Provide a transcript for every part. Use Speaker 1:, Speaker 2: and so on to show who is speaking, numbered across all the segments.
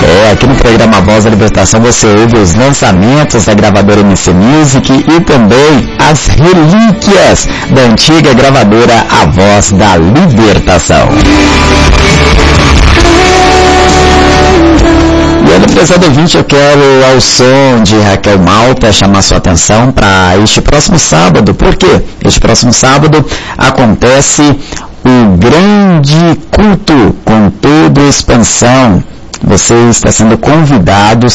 Speaker 1: Aqui no programa Voz da Libertação você ouve os lançamentos da gravadora MC Music e também as relíquias da antiga gravadora A Voz da Libertação. E olha, prezado ouvinte, eu quero, ao som de Raquel Malta, chamar sua atenção para este próximo sábado. Por quê? Este próximo sábado acontece o grande culto com toda expansão. Você está sendo convidado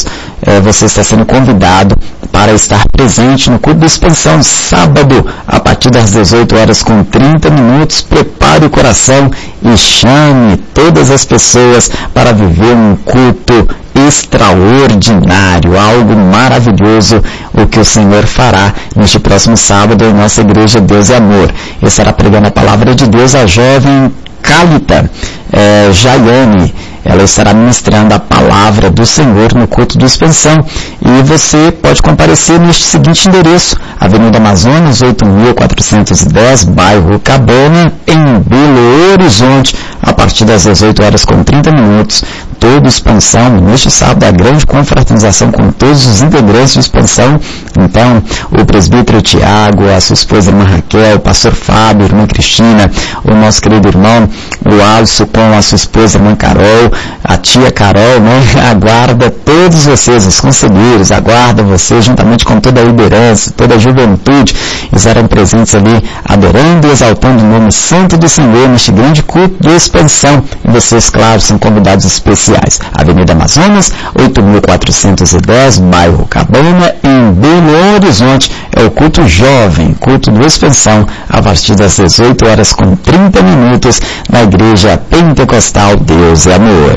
Speaker 1: para estar presente no culto de expansão, sábado, a partir das 18h30. Prepare o coração e chame todas as pessoas para viver um culto extraordinário, algo maravilhoso, o que o Senhor fará neste próximo sábado em nossa igreja Deus e Amor. Eu estará pregando a palavra de Deus a jovem Cálita Jaiane. Ela estará ministrando a palavra do Senhor no culto de expansão. E você pode comparecer neste seguinte endereço: Avenida Amazonas, 8.410, bairro Cabana, em Belo Horizonte, a partir das 18h30. Toda expansão, neste sábado, a grande confraternização com todos os integrantes de expansão. Então, o presbítero Tiago, a sua esposa irmã Raquel, o pastor Fábio, a irmã Cristina, o nosso querido irmão, o Alisson, com a sua esposa irmã Carol, a tia Carol, né? Aguarda todos vocês, os conselheiros, aguarda vocês, juntamente com toda a liderança, toda a juventude, estarão presentes ali, adorando e exaltando o nome santo do Senhor, neste grande culto de expansão. E vocês, claro, são convidados especiais. Avenida Amazonas, 8.410, bairro Cabana, em Belo Horizonte. É o culto jovem, culto de expansão, a partir das 18h30, na Igreja Pentecostal Deus e Amor.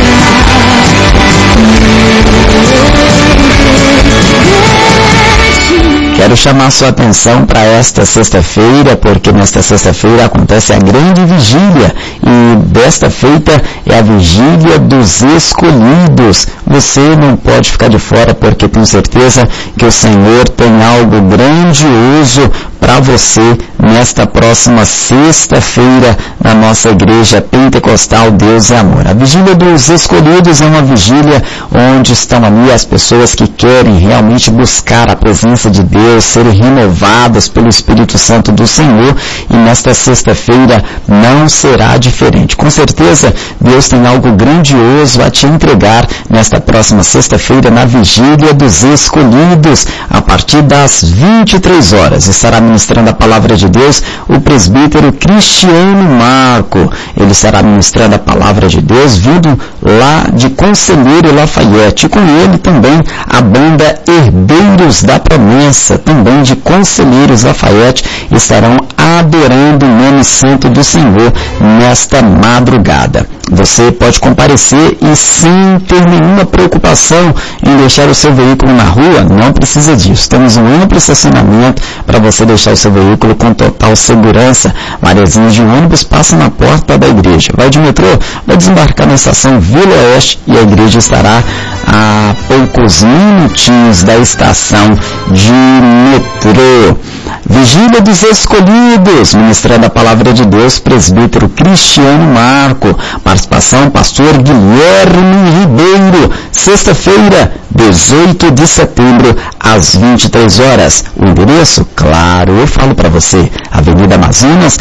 Speaker 1: Quero chamar sua atenção para esta sexta-feira, porque nesta sexta-feira acontece a grande vigília, e desta feita é a vigília dos escolhidos. Você não pode ficar de fora, porque tenho certeza que o Senhor tem algo grandioso para você nesta próxima sexta-feira na nossa Igreja Pentecostal Deus e Amor. A vigília dos escolhidos é uma vigília onde estão ali as pessoas que querem realmente buscar a presença de Deus, serem renovadas pelo Espírito Santo do Senhor, e nesta sexta-feira não será diferente. Com certeza, Deus tem algo grandioso a te entregar nesta próxima sexta-feira na vigília dos escolhidos, a partir das 23h. Estará ministrando a palavra de Deus o presbítero Cristiano Marco. Ele estará ministrando a palavra de Deus vindo lá de Conselheiro Lafayette, e com ele também a banda Herdeiros da Promessa, também de Conselheiros Lafayette, estarão adorando o nome santo do Senhor nesta madrugada. Você pode comparecer e, sem ter nenhuma preocupação em deixar o seu veículo na rua, não precisa disso. Temos um amplo estacionamento para você deixar o seu veículo com total segurança. Mariazinhas de ônibus passam na porta da igreja. Vai de metrô, vai desembarcar na estação Vila Oeste, e a igreja estará a poucos minutinhos da estação de metrô. Vigília dos escolhidos, ministrando a palavra de Deus, presbítero Cristiano Marco. Participação, pastor Guilherme Ribeiro. Sexta-feira, 18 de setembro, às 23h. O endereço, claro, eu falo para você. Avenida Amazonas,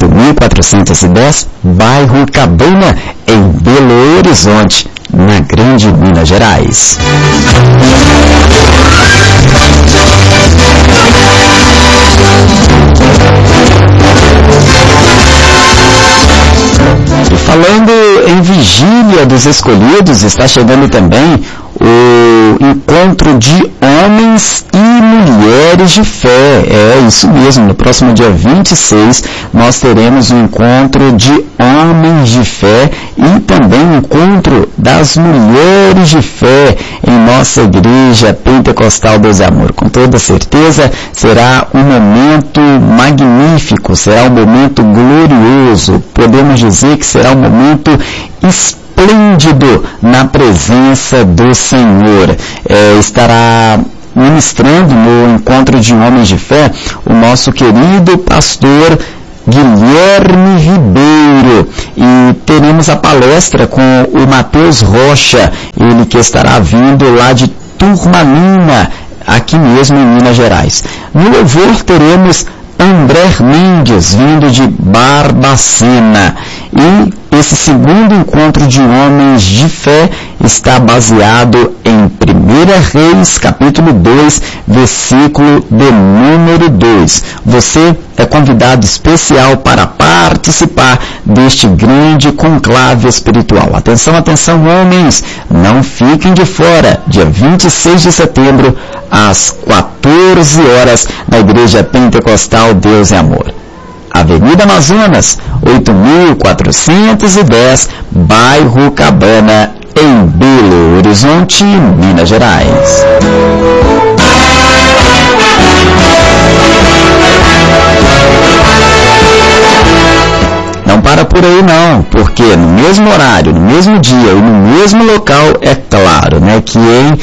Speaker 1: 8.410, bairro Cabana, em Belo Horizonte, na Grande Minas Gerais. E falando em vigília dos escolhidos, está chegando também o encontro de homens e mulheres de fé. É isso mesmo, no próximo dia 26 nós teremos um encontro de homens de fé e também um encontro das mulheres de fé em nossa Igreja Pentecostal Deus e Amor. Com toda certeza será um momento magnífico, será um momento glorioso. Podemos dizer que será um momento esplêndido na presença do Senhor. Estará ministrando no encontro de homens de fé o nosso querido pastor Guilherme Ribeiro, e teremos a palestra com o Matheus Rocha, ele que estará vindo lá de Turmalina, aqui mesmo em Minas Gerais. No louvor teremos André Mendes, vindo de Barbacena. E esse segundo encontro de homens de fé está baseado em 1 Reis, capítulo 2, versículo de número 2. Você é convidado especial para participar deste grande conclave espiritual. Atenção, atenção, homens, não fiquem de fora. Dia 26 de setembro, às 14 horas, na Igreja Pentecostal Deus é Amor. Avenida Amazonas, 8.410, bairro Cabana, em Belo Horizonte, Minas Gerais. Não para por aí não, porque no mesmo horário, no mesmo dia e no mesmo local, é claro, né, que em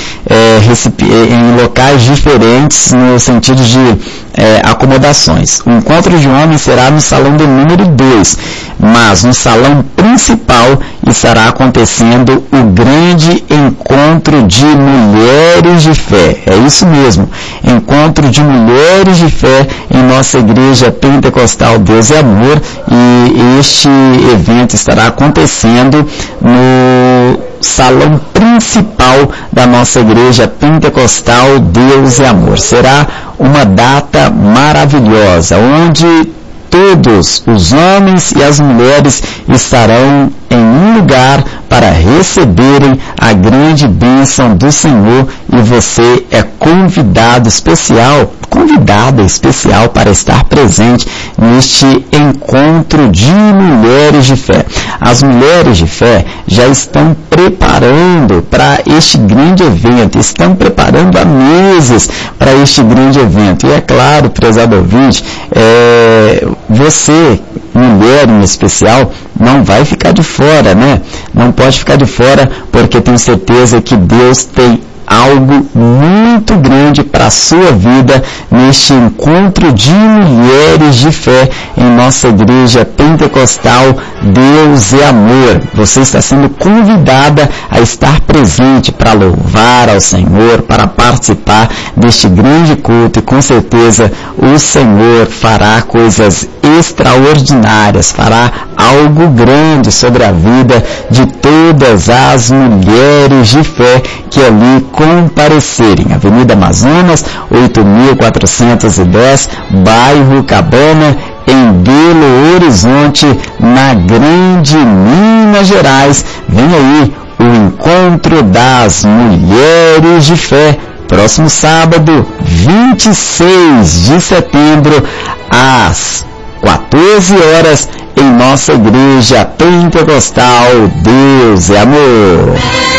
Speaker 1: locais diferentes no sentido de acomodações. O encontro de homens será no salão de número 2, mas no salão principal estará acontecendo o grande encontro de mulheres de fé. É isso mesmo, encontro de mulheres de fé em nossa Igreja Pentecostal Deus é Amor, e este evento estará acontecendo no salão principal da nossa Igreja Pentecostal Deus é Amor. Será uma data maravilhosa, onde todos os homens e as mulheres estarão em um lugar para receberem a grande bênção do Senhor, e você é convidada especial para estar presente neste encontro de mulheres de fé. As mulheres de fé já estão preparando para este grande evento, estão preparando há meses para este grande evento. E é claro, prezado ouvinte, você, mulher em especial, não vai ficar de fora, né? Não pode ficar de fora, porque tenho certeza que Deus tem algo muito grande para a sua vida neste encontro de mulheres de fé em nossa Igreja Pentecostal Deus é Amor. Você está sendo convidada a estar presente para louvar ao Senhor, para participar deste grande culto, e com certeza o Senhor fará coisas extraordinárias, fará algo grande sobre a vida de todas as mulheres de fé que ali comparecerem. Avenida Amazonas, 8.410, bairro Cabana, em Belo Horizonte, na Grande Minas Gerais. Vem aí o Encontro das Mulheres de Fé, próximo sábado, 26 de setembro, às 14 horas, em nossa Igreja Pentecostal Deus é Amor.